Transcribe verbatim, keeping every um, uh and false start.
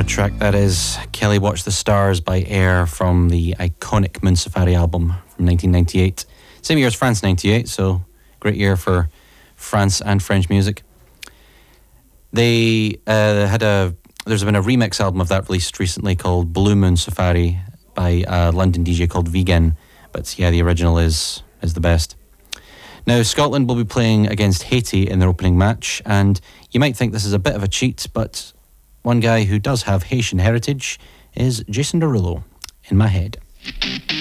track that is. Kelly Watch the Stars by Air from the iconic Moon Safari album from nineteen ninety-eight. Same year as France ninety-eight, so great year for France and French music. They uh, had a, there's been a remix album of that released recently called Blue Moon Safari by a London D J called Vegan. But yeah, the original is is the best. Now, Scotland will be playing against Haiti in their opening match, and you might think this is a bit of a cheat, but one guy who does have Haitian heritage is Jason Derulo, In My Head.